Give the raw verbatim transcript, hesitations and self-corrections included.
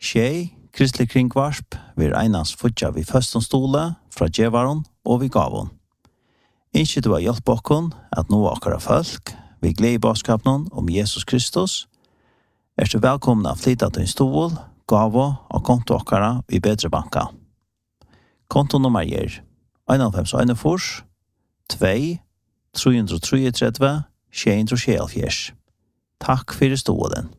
Tjej, kristelig kringvarsp, vi einans futja vi førstom stole, fra djevaron og vi gavon. Ikke du har hjelp okkon at nå akkara folk, vi gleder i baskapnon om Jesus Kristus, er du velkomna flytta til en stol, gavo og konto akkara vi bedre banka. Kontonummer er en fem en fors, to, tre tre tre, sju tre sju. Takk for stolen.